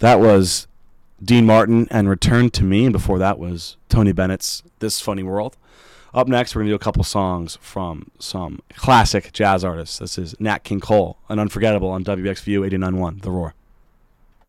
That was Dean Martin and Return to Me, and before that was Tony Bennett's This Funny World. Up next, we're going to do a couple songs from some classic jazz artists. This is Nat King Cole, an Unforgettable on WXVU 89.1, The Roar.